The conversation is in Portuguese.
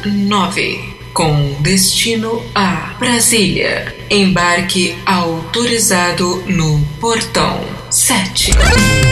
9, com destino a Brasília. Embarque autorizado no portão 7.